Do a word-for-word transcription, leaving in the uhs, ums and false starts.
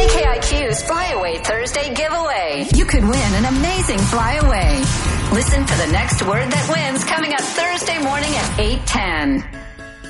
K I Q's Flyaway Thursday giveaway. You could win an amazing flyaway. Listen for the next word that wins coming up Thursday morning at eight ten.